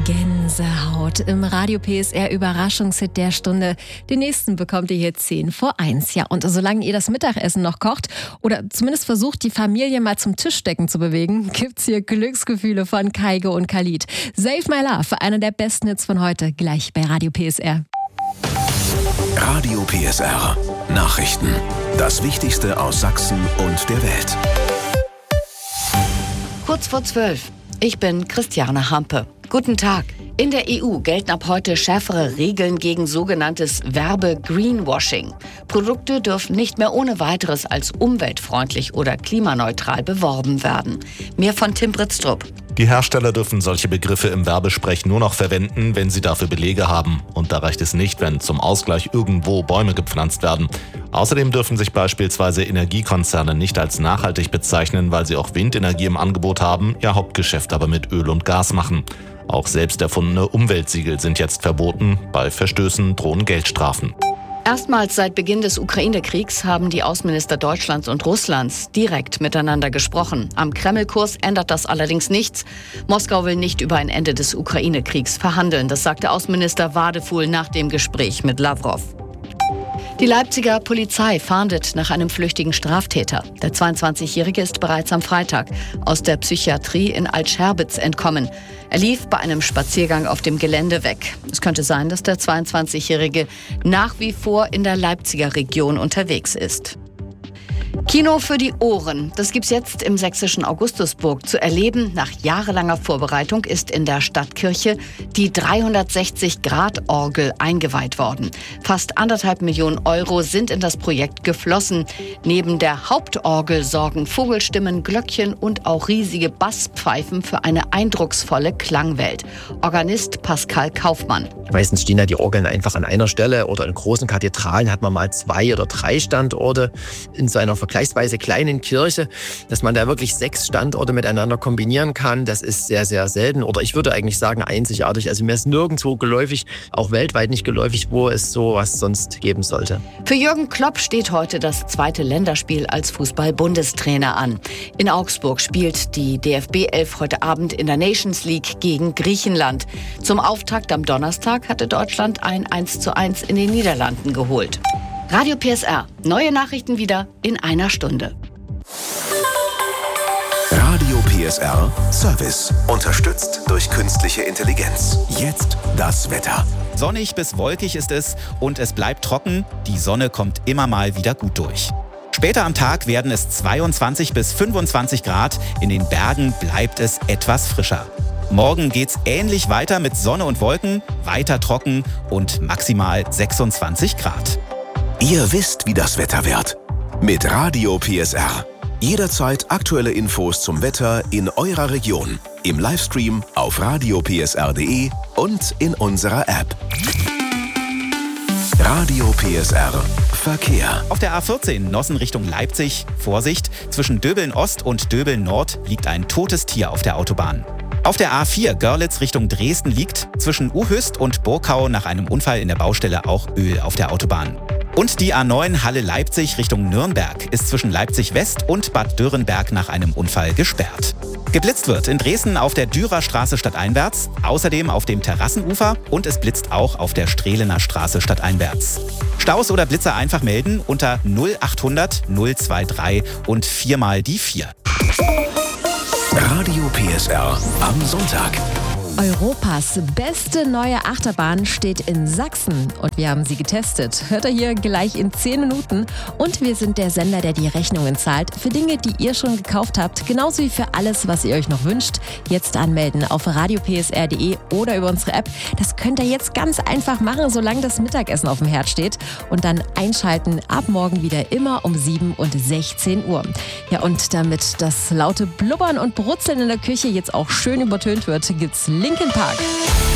Gänsehaut im Radio PSR Überraschungshit der Stunde. Den nächsten bekommt ihr hier 10:50. Ja, und solange ihr das Mittagessen noch kocht oder zumindest versucht, die Familie mal zum Tischdecken zu bewegen, gibt's hier Glücksgefühle von Kygo und Khalid. Save My Love, einer der besten Hits von heute, gleich bei Radio PSR. Radio PSR. Nachrichten. Das Wichtigste aus Sachsen und der Welt. Kurz vor 12. Ich bin Christiane Hampe. Guten Tag. In der EU gelten ab heute schärfere Regeln gegen sogenanntes Werbe-Greenwashing. Produkte dürfen nicht mehr ohne weiteres als umweltfreundlich oder klimaneutral beworben werden. Mehr von Tim Britztrup. Die Hersteller dürfen solche Begriffe im Werbesprech nur noch verwenden, wenn sie dafür Belege haben. Und da reicht es nicht, wenn zum Ausgleich irgendwo Bäume gepflanzt werden. Außerdem dürfen sich beispielsweise Energiekonzerne nicht als nachhaltig bezeichnen, weil sie auch Windenergie im Angebot haben, ihr Hauptgeschäft aber mit Öl und Gas machen. Auch selbst erfundene Umweltsiegel sind jetzt verboten. Bei Verstößen drohen Geldstrafen. Erstmals seit Beginn des Ukraine-Kriegs haben die Außenminister Deutschlands und Russlands direkt miteinander gesprochen. Am Kreml-Kurs ändert das allerdings nichts. Moskau will nicht über ein Ende des Ukraine-Kriegs verhandeln. Das sagte Außenminister Wadefuhl nach dem Gespräch mit Lavrov. Die Leipziger Polizei fahndet nach einem flüchtigen Straftäter. Der 22-Jährige ist bereits am Freitag aus der Psychiatrie in Altscherbitz entkommen. Er lief bei einem Spaziergang auf dem Gelände weg. Es könnte sein, dass der 22-Jährige nach wie vor in der Leipziger Region unterwegs ist. Kino für die Ohren. Das gibt's jetzt im sächsischen Augustusburg zu erleben. Nach jahrelanger Vorbereitung ist in der Stadtkirche die 360-Grad-Orgel eingeweiht worden. Fast 1,5 Millionen Euro sind in das Projekt geflossen. Neben der Hauptorgel sorgen Vogelstimmen, Glöckchen und auch riesige Basspfeifen für eine eindrucksvolle Klangwelt. Organist Pascal Kaufmann. Meistens stehen ja die Orgeln einfach an einer Stelle oder in großen Kathedralen hat man mal 2 oder 3 Standorte. In so einer vergleichsweise kleinen Kirche, dass man da wirklich 6 Standorte miteinander kombinieren kann, das ist sehr, sehr selten oder ich würde eigentlich sagen einzigartig. Also mir ist nirgendwo geläufig, auch weltweit nicht geläufig, wo es sowas sonst geben sollte. Für Jürgen Klopp steht heute das 2. Länderspiel als Fußball-Bundestrainer an. In Augsburg spielt die DFB-11 heute Abend in der Nations League gegen Griechenland. Zum Auftakt am Donnerstag hatte Deutschland ein 1:1 in den Niederlanden geholt. Radio PSR. Neue Nachrichten wieder in einer Stunde. Radio PSR Service. Unterstützt durch künstliche Intelligenz. Jetzt das Wetter. Sonnig bis wolkig ist es und es bleibt trocken. Die Sonne kommt immer mal wieder gut durch. Später am Tag werden es 22 bis 25 Grad. In den Bergen bleibt es etwas frischer. Morgen geht's ähnlich weiter mit Sonne und Wolken, weiter trocken und maximal 26 Grad. Ihr wisst, wie das Wetter wird. Mit Radio PSR. Jederzeit aktuelle Infos zum Wetter in eurer Region. Im Livestream auf radiopsr.de und in unserer App. Radio PSR Verkehr. Auf der A14 Nossen Richtung Leipzig, Vorsicht, zwischen Döbeln Ost und Döbeln Nord liegt ein totes Tier auf der Autobahn. Auf der A4 Görlitz Richtung Dresden liegt zwischen Uhöst und Burkau nach einem Unfall in der Baustelle auch Öl auf der Autobahn. Und die A9 Halle-Leipzig Richtung Nürnberg ist zwischen Leipzig West und Bad Dürrenberg nach einem Unfall gesperrt. Geblitzt wird in Dresden auf der Dürerstraße stadteinwärts, außerdem auf dem Terrassenufer und es blitzt auch auf der Strehlener Straße stadteinwärts. Staus oder Blitzer einfach melden unter 0800 023 und 4 mal die 4. Radio PSR am Sonntag. Europas beste neue Achterbahn steht in Sachsen und wir haben sie getestet. Hört ihr hier gleich in 10 Minuten. Und wir sind der Sender, der die Rechnungen zahlt für Dinge, die ihr schon gekauft habt, genauso wie für alles, was ihr euch noch wünscht. Jetzt anmelden auf radiopsr.de oder über unsere App. Das könnt ihr jetzt ganz einfach machen, solange das Mittagessen auf dem Herd steht. Und dann einschalten ab morgen wieder immer um 7 und 16 Uhr. Ja, und damit das laute Blubbern und Brutzeln in der Küche jetzt auch schön übertönt wird, gibt's Linkin Park.